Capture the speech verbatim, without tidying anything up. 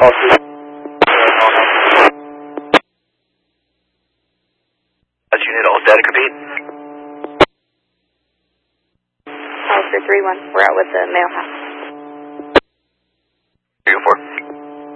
That's unit all static, repeat. Officer three one, we're out with the male house. three oh four.